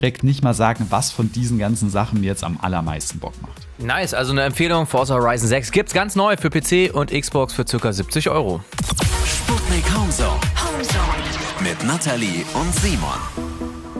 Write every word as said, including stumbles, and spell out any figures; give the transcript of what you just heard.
direkt nicht mal sagen, was von diesen ganzen Sachen mir jetzt am allermeisten Bock macht. Nice, also eine Empfehlung, Forza Horizon sechs gibt's ganz neu für P C und Xbox für ca. siebzig Euro. Sputnik Homezone mit Nathalie und Simon.